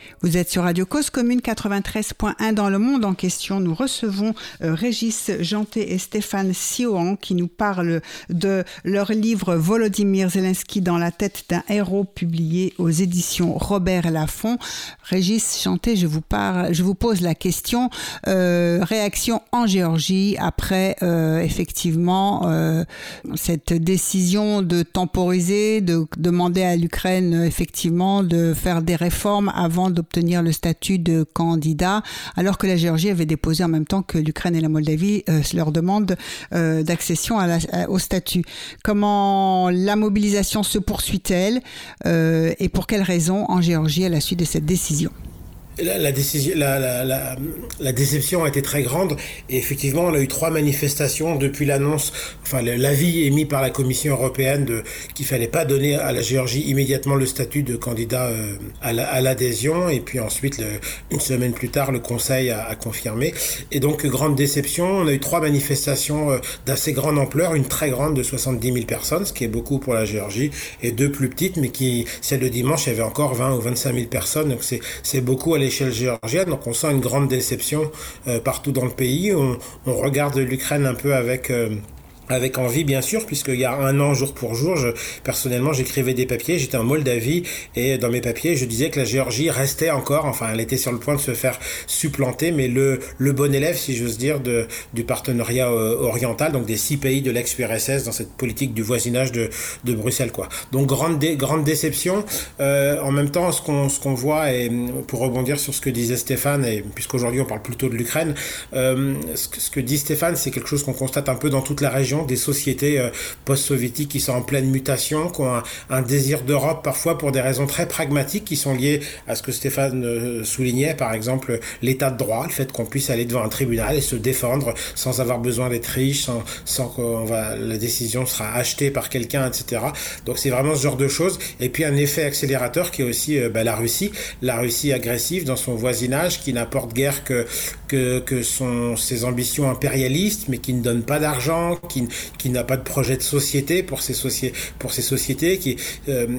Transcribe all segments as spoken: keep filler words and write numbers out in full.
Vous êtes sur Radio Cause Commune quatre-vingt-treize point un dans le monde en question. Nous recevons euh, Régis Janté et Stéphane Siohan qui nous parlent de leur livre Volodymyr Zelensky dans la tête d'un héros publié aux éditions Robert Laffont. Régis Janté, je vous parle, je vous pose la question euh, réaction en Géorgie après euh, effectivement euh, cette décision de temporiser, de demander à l'Ukraine effectivement de faire des réformes avant de obtenir le statut de candidat, alors que la Géorgie avait déposé en même temps que l'Ukraine et la Moldavie euh, leur demande euh, d'accession à la, à, au statut. Comment la mobilisation se poursuit-elle euh, et pour quelles raisons en Géorgie à la suite de cette décision? La, la, décision, la, la, la, la déception a été très grande et effectivement on a eu trois manifestations depuis l'annonce, enfin l'avis émis par la Commission européenne de, qu'il fallait pas donner à la Géorgie immédiatement le statut de candidat euh, à, la, à l'adhésion, et puis ensuite le, une semaine plus tard le Conseil a, a confirmé, et donc grande déception. On a eu trois manifestations euh, d'assez grande ampleur, une très grande de soixante-dix mille personnes, ce qui est beaucoup pour la Géorgie, et deux plus petites mais qui, celle de dimanche, il y avait encore vingt ou vingt-cinq mille personnes, donc c'est, c'est beaucoup à l'échelle géorgienne. Donc on sent une grande déception euh, partout dans le pays. On, on regarde l'Ukraine un peu avec euh, avec envie, bien sûr, puisqu'il y a un an, jour pour jour, je, personnellement, j'écrivais des papiers, j'étais en Moldavie, et dans mes papiers, je disais que la Géorgie restait encore, enfin, elle était sur le point de se faire supplanter, mais le, le bon élève, si j'ose dire, de, du partenariat oriental, donc des six pays de l'ex-U R S S dans cette politique du voisinage de, de Bruxelles, quoi. Donc, grande, dé, grande déception. Euh, en même temps, ce qu'on, ce qu'on voit, et pour rebondir sur ce que disait Stéphane, et puisqu'aujourd'hui, on parle plutôt de l'Ukraine, euh, ce, que, ce que dit Stéphane, c'est quelque chose qu'on constate un peu dans toute la région, des sociétés euh, post-soviétiques qui sont en pleine mutation, qui ont un, un désir d'Europe parfois pour des raisons très pragmatiques qui sont liées à ce que Stéphane euh, soulignait, par exemple l'état de droit, le fait qu'on puisse aller devant un tribunal et se défendre sans avoir besoin d'être riche, sans, sans que va, la décision sera achetée par quelqu'un, et cetera. Donc c'est vraiment ce genre de choses. Et puis un effet accélérateur qui est aussi euh, bah, la Russie, la Russie agressive dans son voisinage, qui n'apporte guère que, que, que son, ses ambitions impérialistes, mais qui ne donne pas d'argent, qui qui n'a pas de projet de société pour ces, soci- pour ces sociétés, qui euh,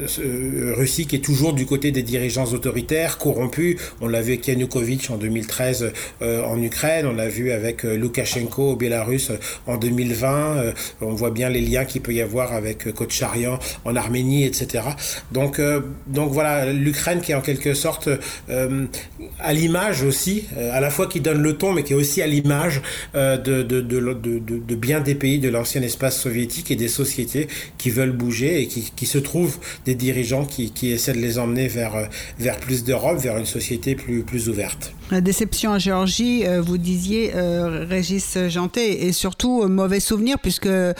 euh, Russie qui est toujours du côté des dirigeants autoritaires, corrompus. On l'a vu avec Yanukovych en deux mille treize euh, en Ukraine, on l'a vu avec euh, Loukachenko au Bélarus euh, en deux mille vingt, euh, on voit bien les liens qu'il peut y avoir avec euh, Kotcharyan en Arménie, et cetera. Donc, euh, donc voilà, l'Ukraine qui est en quelque sorte euh, à l'image aussi, euh, à la fois qui donne le ton, mais qui est aussi à l'image euh, de, de, de, de, de, de bien des pays de l'ancien espace soviétique et des sociétés qui veulent bouger et qui, qui se trouvent des dirigeants qui, qui essaient de les emmener vers, vers plus d'Europe, vers une société plus, plus ouverte. La déception en Géorgie, euh, vous disiez, euh, Régis Janté, et surtout euh, mauvais souvenir puisque euh,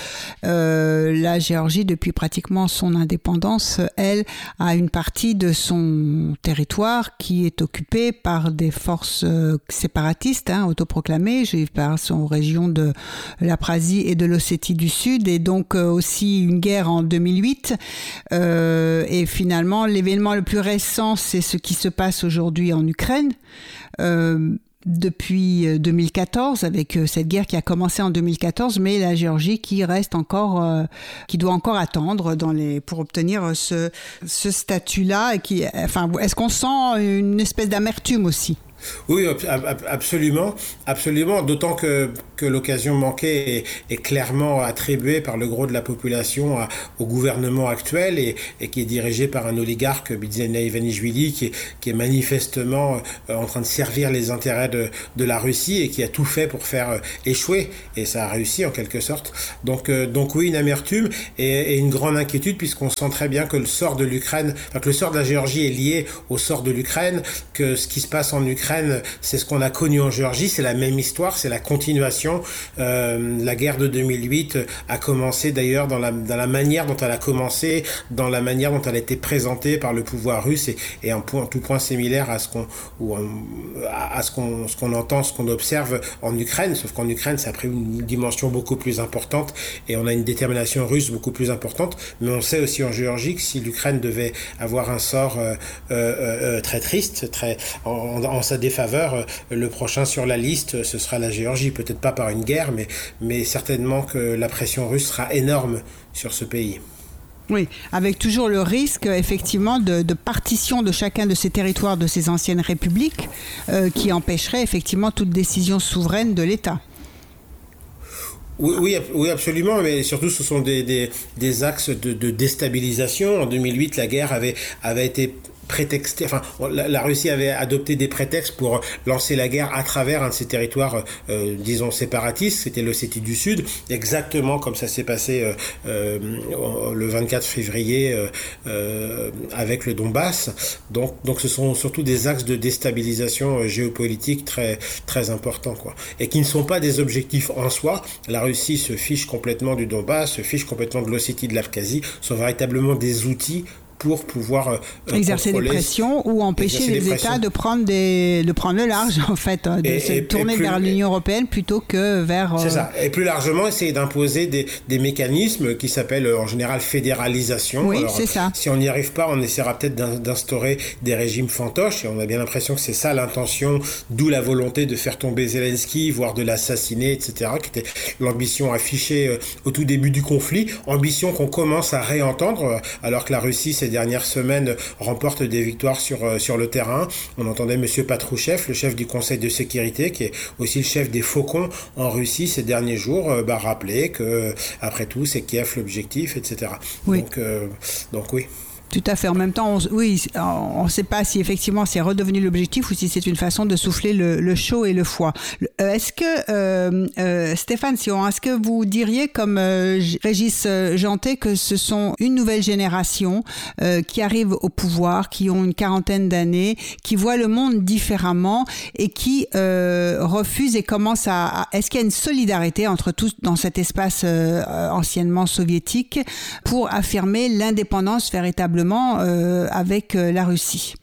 la Géorgie, depuis pratiquement son indépendance, elle a une partie de son territoire qui est occupée par des forces euh, séparatistes, hein, autoproclamées. Je parle son région de l'Abkhazie et de l'Ossétie du Sud, et donc euh, aussi une guerre en deux mille huit. Euh, et finalement, l'événement le plus récent, c'est ce qui se passe aujourd'hui en Ukraine. Euh, depuis deux mille quatorze, avec cette guerre qui a commencé en deux mille quatorze, mais la Géorgie qui reste encore, euh, qui doit encore attendre dans les, pour obtenir ce, ce statut-là. Et qui, enfin, est-ce qu'on sent une espèce d'amertume aussi ? Oui, absolument, absolument. D'autant que, que l'occasion manquée est, est clairement attribuée par le gros de la population à, au gouvernement actuel et, et qui est dirigé par un oligarque, Bidzina Ivanishvili, qui est, qui est manifestement euh, en train de servir les intérêts de, de la Russie et qui a tout fait pour faire euh, échouer. Et ça a réussi en quelque sorte. Donc, euh, donc oui, une amertume et, et une grande inquiétude puisqu'on sent très bien que le sort de l'Ukraine, enfin, que le sort de la Géorgie est lié au sort de l'Ukraine, que ce qui se passe en Ukraine, c'est ce qu'on a connu en Géorgie, c'est la même histoire, c'est la continuation. Euh, la guerre de deux mille huit a commencé d'ailleurs dans la, dans la manière dont elle a commencé, dans la manière dont elle a été présentée par le pouvoir russe et, et en, point, en tout point similaire à ce qu'on, ou à, à ce qu'on, ce qu'on entend, ce qu'on observe en Ukraine, sauf qu'en Ukraine ça a pris une dimension beaucoup plus importante et on a une détermination russe beaucoup plus importante, mais on sait aussi en Géorgie que si l'Ukraine devait avoir un sort euh, euh, euh, très triste, très, en, en sa défaveur, le prochain sur la liste, ce sera la Géorgie. Peut-être pas par une guerre, mais, mais certainement que la pression russe sera énorme sur ce pays. Oui, avec toujours le risque, effectivement, de, de partition de chacun de ces territoires, de ces anciennes républiques, euh, qui empêcherait, effectivement, toute décision souveraine de l'État. Oui, oui, oui, absolument, mais surtout ce sont des, des, des axes de, de déstabilisation. En deux mille huit, la guerre avait, avait été prétexté, enfin, la, la Russie avait adopté des prétextes pour lancer la guerre à travers un de ces territoires, euh, disons, séparatistes, c'était l'Ossétie du Sud, exactement comme ça s'est passé euh, euh, le vingt-quatre février euh, euh, avec le Donbass. Donc, donc ce sont surtout des axes de déstabilisation géopolitique très, très importants, quoi. Et qui ne sont pas des objectifs en soi. La Russie se fiche complètement du Donbass, se fiche complètement de l'Ossétie, de l'Abkhazie, sont véritablement des outils pour pouvoir euh, exercer des pressions ou empêcher les États de prendre, des, de prendre le large, en fait, de et, se et, tourner et plus, vers l'Union européenne plutôt que vers... Euh... C'est ça. Et plus largement, essayer d'imposer des, des mécanismes qui s'appellent en général fédéralisation. Oui, Alors, c'est ça. Si on n'y arrive pas, on essaiera peut-être d'instaurer des régimes fantoches, et on a bien l'impression que c'est ça l'intention, d'où la volonté de faire tomber Zelensky, voire de l'assassiner, et cetera, qui était l'ambition affichée euh, au tout début du conflit, ambition qu'on commence à réentendre, euh, alors que la Russie, c'est dernières semaines remporte des victoires sur, euh, sur le terrain. On entendait M. Patrouchev, le chef du Conseil de sécurité, qui est aussi le chef des Faucons en Russie ces derniers jours, euh, bah, rappeler que, euh, après tout, c'est Kiev l'objectif, et cetera. Oui. Donc, euh, donc oui. Tout à fait. En même temps, on, oui, on ne sait pas si effectivement c'est redevenu l'objectif ou si c'est une façon de souffler le, le chaud et le froid. Est-ce que, euh, euh, Stéphane Sion, est-ce que vous diriez, comme euh, Régis Janté, que ce sont une nouvelle génération euh, qui arrive au pouvoir, qui ont une quarantaine d'années, qui voient le monde différemment et qui euh, refusent et commencent à, à... Est-ce qu'il y a une solidarité entre tous dans cet espace euh, anciennement soviétique pour affirmer l'indépendance véritablement Euh, avec euh, la Russie,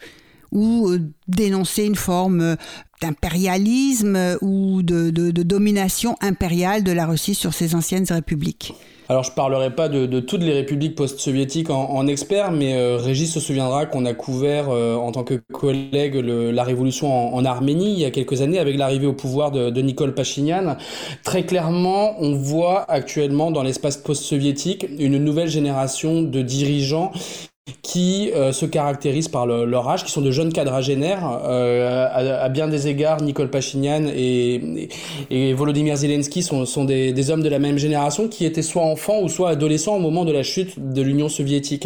ou euh, dénoncer une forme euh, d'impérialisme euh, ou de, de, de domination impériale de la Russie sur ses anciennes républiques? Alors je parlerai pas de, de toutes les républiques post-soviétiques en, en expert, mais euh, Régis se souviendra qu'on a couvert euh, en tant que collègue le, la révolution en, en Arménie il y a quelques années avec l'arrivée au pouvoir de, de Nikol Pachinian. Très clairement, on voit actuellement dans l'espace post-soviétique une nouvelle génération de dirigeants qui euh, se caractérisent par le, leur âge, qui sont de jeunes quadragénaires. Euh, à, à bien des égards, Nikol Pachinian et, et, et Volodymyr Zelensky sont, sont des, des hommes de la même génération qui étaient soit enfants ou soit adolescents au moment de la chute de l'Union soviétique.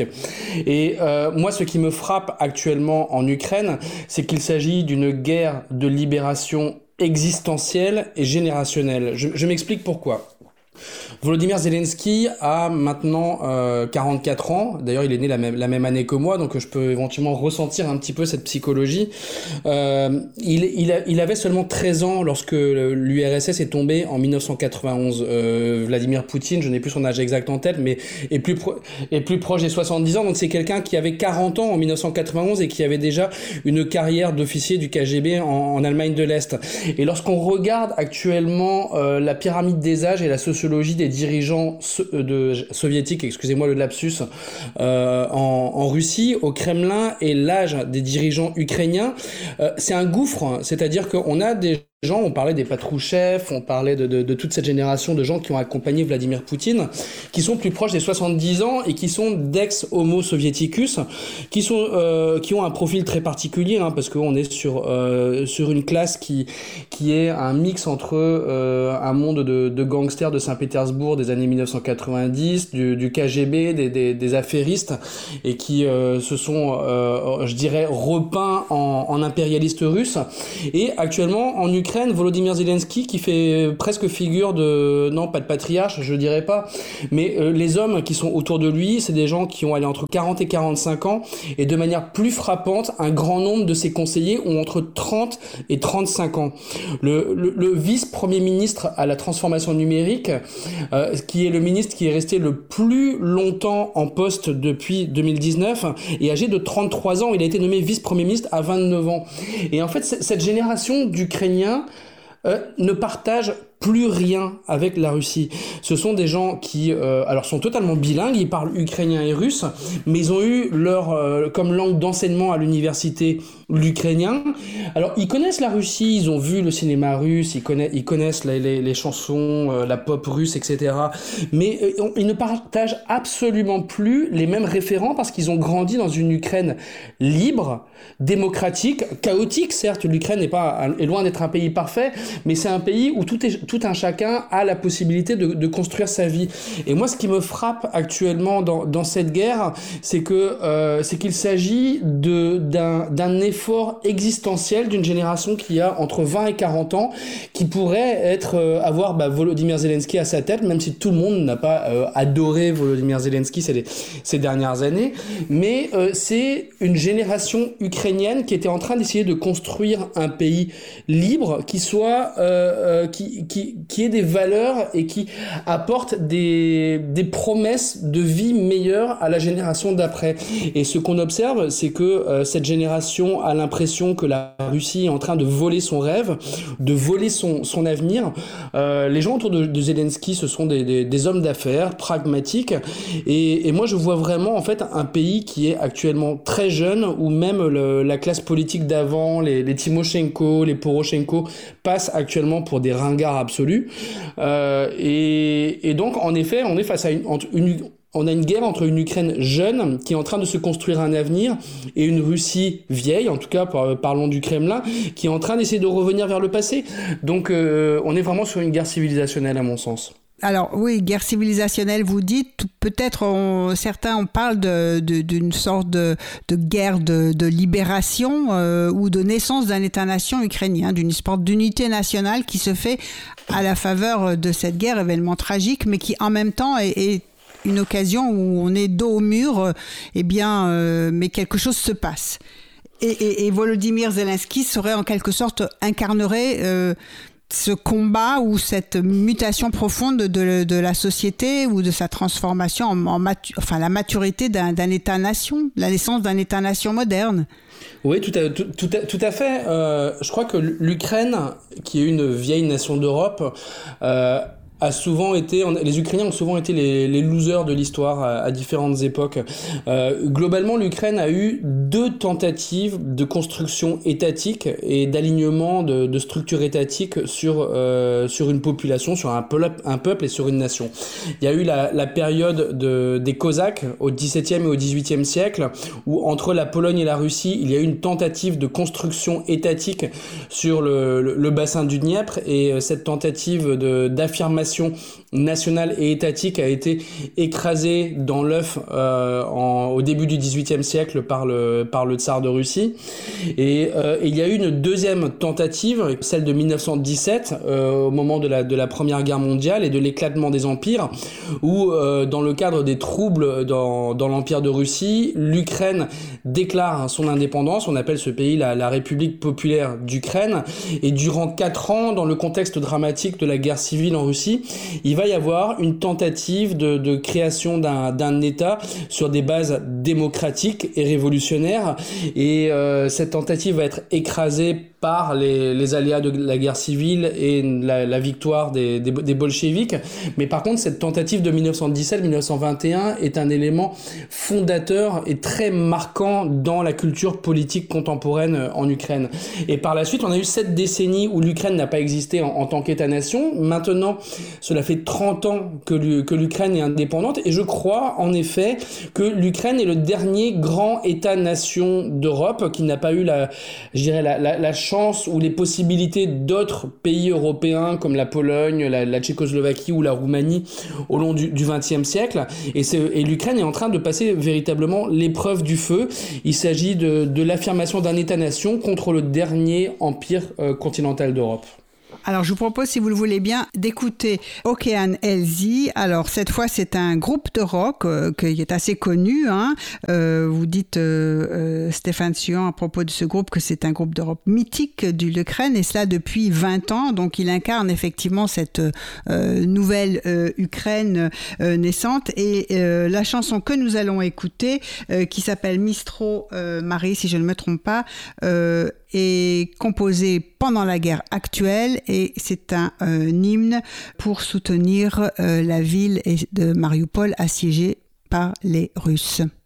Et euh, moi, ce qui me frappe actuellement en Ukraine, c'est qu'il s'agit d'une guerre de libération existentielle et générationnelle. Je, je m'explique pourquoi. Volodymyr Zelensky a maintenant euh, quarante-quatre ans. D'ailleurs, il est né la même, la même année que moi, donc je peux éventuellement ressentir un petit peu cette psychologie. Euh, il, il, a, il avait seulement treize ans lorsque l'U R S S est tombé en dix-neuf cent quatre-vingt-onze. Euh, Vladimir Poutine, je n'ai plus son âge exact en tête, mais est plus, pro- est plus proche des soixante-dix ans. Donc c'est quelqu'un qui avait quarante ans en dix-neuf cent quatre-vingt-onze et qui avait déjà une carrière d'officier du K G B en, en Allemagne de l'Est. Et lorsqu'on regarde actuellement euh, la pyramide des âges et la sociologie des dirigeants so- de, soviétiques, excusez-moi le lapsus, euh, en, en Russie, au Kremlin, et l'âge des dirigeants ukrainiens, euh, c'est un gouffre. C'est-à-dire qu'on a des gens, on parlait des Patrouchev, on parlait de, de, de toute cette génération de gens qui ont accompagné Vladimir Poutine, qui sont plus proches des soixante-dix ans et qui sont d'ex-homo soviéticus, qui sont, euh, qui ont un profil très particulier, hein, parce qu'on est sur, euh, sur une classe qui, qui est un mix entre euh, un monde de, de gangsters de Saint-Pétersbourg des années dix-neuf cent quatre-vingt-dix, du, du K G B, des, des, des affairistes, et qui euh, se sont, euh, je dirais, repeints en, en impérialistes russes. Et actuellement, en Ukraine, Volodymyr Zelensky qui fait presque figure de, non pas de patriarche, je dirais pas, mais euh, les hommes qui sont autour de lui, c'est des gens qui ont allé entre quarante et quarante-cinq ans, et de manière plus frappante, un grand nombre de ses conseillers ont entre trente et trente-cinq ans. Le, le, le vice-premier ministre à la transformation numérique, euh, qui est le ministre qui est resté le plus longtemps en poste depuis deux mille dix-neuf, est âgé de trente-trois ans, il a été nommé vice-premier ministre à vingt-neuf ans. Et en fait, cette génération d'Ukrainiens Euh, ne partagent plus rien avec la Russie. Ce sont des gens qui, euh, alors, sont totalement bilingues, ils parlent ukrainien et russe, mais ils ont eu leur, euh, comme langue d'enseignement à l'université, l'ukrainien. Alors, ils connaissent la Russie, ils ont vu le cinéma russe, ils connaissent, ils connaissent les, les, les chansons, euh, la pop russe, et cetera. Mais euh, ils ne partagent absolument plus les mêmes référents parce qu'ils ont grandi dans une Ukraine libre, démocratique, chaotique, certes. L'Ukraine n'est pas, est loin d'être un pays parfait, mais c'est un pays où tout est, tout un chacun a la possibilité de, de construire sa vie. Et moi, ce qui me frappe actuellement dans, dans cette guerre, c'est que, euh, c'est qu'il s'agit de, d'un, d'un effort existentiel d'une génération qui a entre vingt et quarante ans, qui pourrait être, euh, avoir, bah, Volodymyr Zelensky à sa tête, même si tout le monde n'a pas, euh, adoré Volodymyr Zelensky ces, ces dernières années. Mais, euh, c'est une génération ukrainienne qui était en train d'essayer de construire un pays libre, qui soit, euh, euh, qui, qui, qui ait des valeurs et qui apporte des, des promesses de vie meilleure à la génération d'après. Et ce qu'on observe, c'est que euh, cette génération a l'impression que la Russie est en train de voler son rêve, de voler son, son avenir. Euh, les gens autour de, de Zelensky, ce sont des, des, des hommes d'affaires pragmatiques. Et, et moi, je vois vraiment en fait un pays qui est actuellement très jeune, où même le, la classe politique d'avant, les, les Timoshenko, les Poroshenko, passent actuellement pour des ringards absolus. Euh, et, et donc, en effet, on est face à une, une on a une guerre entre une Ukraine jeune qui est en train de se construire un avenir et une Russie vieille, en tout cas par, parlons du Kremlin, qui est en train d'essayer de revenir vers le passé. Donc euh, on est vraiment sur une guerre civilisationnelle à mon sens. Alors oui, guerre civilisationnelle, vous dites, peut-être on, certains on parle de, de, d'une sorte de, de guerre de, de libération euh, ou de naissance d'un État-nation ukrainien, d'une sorte d'unité nationale qui se fait à la faveur de cette guerre, événement tragique, mais qui en même temps est, est une occasion où on est dos au mur, eh bien, euh, mais quelque chose se passe. Et, et, et Volodymyr Zelensky serait en quelque sorte incarnerait euh, ce combat ou cette mutation profonde de, de la société ou de sa transformation en, en matu- enfin la maturité d'un, d'un État-nation, la naissance d'un État-nation moderne. Oui, tout à, tout, tout à, tout à fait. Euh, je crois que l'Ukraine, qui est une vieille nation d'Europe, euh, a souvent été, les Ukrainiens ont souvent été les, les losers de l'histoire à, à différentes époques. Euh, globalement, l'Ukraine a eu deux tentatives de construction étatique et d'alignement de, de structures étatiques sur euh, sur une population, sur un peuple, un peuple et sur une nation. Il y a eu la, la période de, des Cosaques au dix-septième et au dix-huitième siècle, où entre la Pologne et la Russie, il y a eu une tentative de construction étatique sur le, le, le bassin du Dniepr, et cette tentative de, d'affirmation nationale et étatique a été écrasée dans l'œuf euh, en, au début du dix-huitième siècle par le, par le tsar de Russie. Et, euh, et il y a eu une deuxième tentative, celle de mille neuf cent dix-sept, euh, au moment de la, de la Première Guerre mondiale et de l'éclatement des empires, où euh, dans le cadre des troubles dans, dans l'Empire de Russie, l'Ukraine déclare son indépendance. On appelle ce pays la, la République populaire d'Ukraine. Et durant quatre ans, dans le contexte dramatique de la guerre civile en Russie, il va y avoir une tentative de, de création d'un, d'un État sur des bases démocratiques et révolutionnaires. Et euh, cette tentative va être écrasée par les, les aléas de la guerre civile et la, la victoire des, des, des bolcheviks. Mais par contre, cette tentative de mille neuf cent dix-sept à mille neuf cent vingt et un est un élément fondateur et très marquant dans la culture politique contemporaine en Ukraine. Et par la suite, on a eu sept décennies où l'Ukraine n'a pas existé en, en tant qu'État-nation. Maintenant, cela fait trente ans que, l'U, que l'Ukraine est indépendante. Et je crois, en effet, que l'Ukraine est le dernier grand État-nation d'Europe qui n'a pas eu la, je dirais, la, la, la chance ou les possibilités d'autres pays européens comme la Pologne, la, la Tchécoslovaquie ou la Roumanie au long du vingtième siècle. Et, c'est, et l'Ukraine est en train de passer véritablement l'épreuve du feu. Il s'agit de, de l'affirmation d'un État-nation contre le dernier empire euh, continental d'Europe. Alors, je vous propose, si vous le voulez bien, d'écouter Okean Elzy. Alors, cette fois, c'est un groupe de rock euh, qui est assez connu. Hein. Euh, vous dites, euh, euh, Stéphane Sion, à propos de ce groupe, que c'est un groupe de rock mythique de l'Ukraine, et cela depuis vingt ans. Donc, il incarne effectivement cette euh, nouvelle euh, Ukraine euh, naissante. Et euh, la chanson que nous allons écouter, euh, qui s'appelle Mistro euh, Marie, si je ne me trompe pas, euh, est composé pendant la guerre actuelle et c'est un, un hymne pour soutenir euh, la ville de Mariupol assiégée par les Russes.